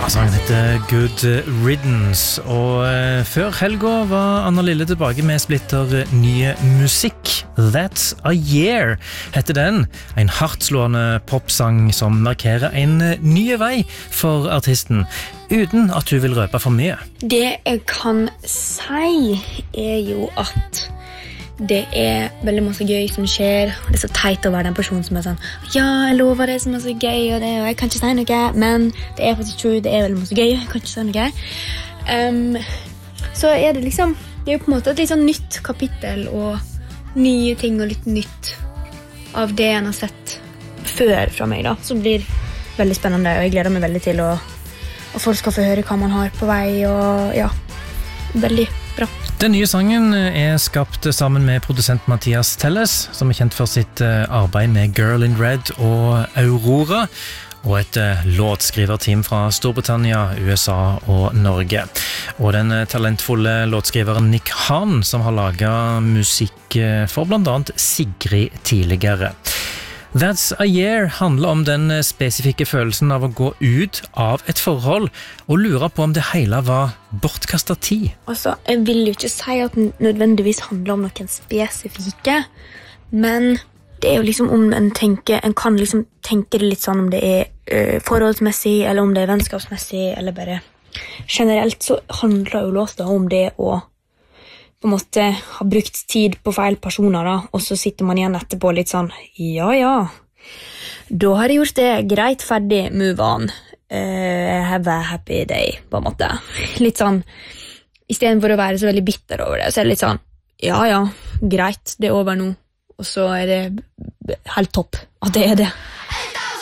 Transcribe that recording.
Sangen heter Good Riddance, og før helga var Anna Lille tilbake med splitter nye musikk. That's a Year heter den, en hardtslående popsang som markerer en ny vei for artisten, uten at du vil røpe for mye. Det jeg kan si jo at det veldig masse gøy som skjer. Det så teit å være den personen som sånn ja, jeg lover det som så gøy og jeg kan ikke si noe, men det faktisk true, det veldig masse gøy, jeg kan ikke si noe. Så det liksom, det jo på en måte et litt sånn nytt kapittel og nye ting og litt nytt av det jeg har sett før fra meg da, som blir veldig spennende, og jeg gleder meg veldig til å folk skal få høre hva man har på vei, og ja, veldig bra. Den nye sangen skapt sammen med produsent Mathias Telles, som kjent for sitt arbeid med Girl in Red og Aurora, og et låtskriverteam fra Storbritannia, USA og Norge. Og den talentfulle låtskriveren Nick Hahn, som har laget musikk for blant annet Sigrid tidligere. That's a Year handler om den spesifikke følelsen av å gå ut av et forhold og lure på om det hele var bortkastet tid. Altså, jeg vil jo ikke si at den nødvendigvis handler om noen spesifikke, men det jo liksom om en kan liksom tenke det litt sånn om det forholdsmessig, eller om det vennskapsmessig, eller bare generelt så handler jo låta om det å på en måte ha brukt tid på feil personer da, og så sitter man igjen etterpå litt sånn, ja, da har jeg gjort det, greit, ferdig, move on, have a happy day, på en måte. Litt sånn, i stedet for å være så veldig bitter over det, så det litt sånn, ja, greit, det over nå, og så det helt topp at det det.